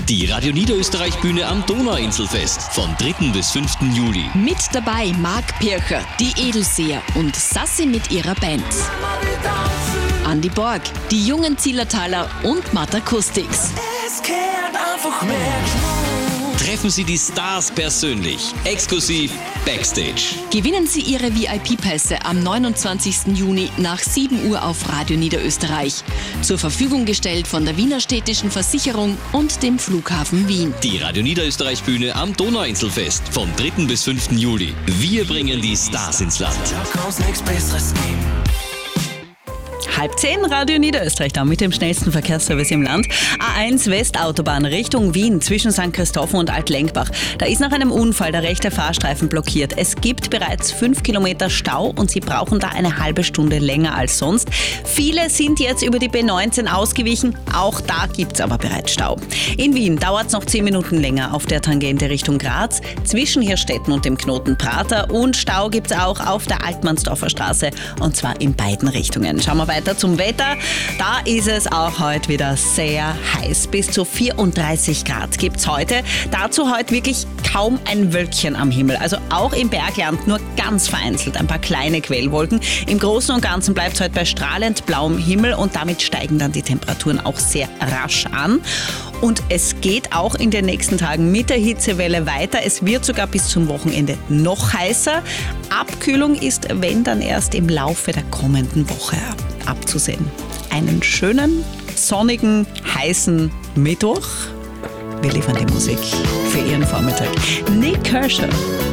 Die Radio Niederösterreich Bühne am Donauinselfest von 3. bis 5. Juli. Mit dabei Marc Pircher, die Edelseher und Sassi mit ihrer Band. Andi Borg, die jungen Zillertaler und Matt Acoustics. Es kehrt einfach mehr Geschmack. Treffen Sie die Stars persönlich, exklusiv Backstage. Gewinnen Sie Ihre VIP-Pässe am 29. Juni nach 7 Uhr auf Radio Niederösterreich. Zur Verfügung gestellt von der Wiener Städtischen Versicherung und dem Flughafen Wien. Die Radio Niederösterreich Bühne am Donauinselfest vom 3. bis 5. Juli. Wir bringen die Stars ins Land. Da kann's nichts Besseres geben. 9:30, Radio Niederösterreich da mit dem schnellsten Verkehrsservice im Land. A1 Westautobahn Richtung Wien zwischen St. Christophen und Altlenkbach. Da ist nach einem Unfall der rechte Fahrstreifen blockiert. Es gibt bereits 5 Kilometer Stau und Sie brauchen da eine halbe Stunde länger als sonst. Viele sind jetzt über die B19 ausgewichen. Auch da gibt es aber bereits Stau. In Wien dauert es noch 10 Minuten länger auf der Tangente Richtung Graz zwischen Hirstetten und dem Knoten Prater. Und Stau gibt es auch auf der Altmannsdorfer Straße und zwar in beiden Richtungen. Schauen wir weiter zum Wetter. Da ist es auch heute wieder sehr heiß. Bis zu 34 Grad gibt es heute. Dazu heute wirklich kaum ein Wölkchen am Himmel. Also auch im Bergland nur ganz vereinzelt ein paar kleine Quellwolken. Im Großen und Ganzen bleibt es heute bei strahlend blauem Himmel und damit steigen dann die Temperaturen auch sehr rasch an. Und es geht auch in den nächsten Tagen mit der Hitzewelle weiter. Es wird sogar bis zum Wochenende noch heißer. Abkühlung ist, wenn dann erst im Laufe der kommenden Woche abzusehen. Einen schönen, sonnigen, heißen Mittwoch. Wir liefern die Musik für Ihren Vormittag. Nik Kershaw.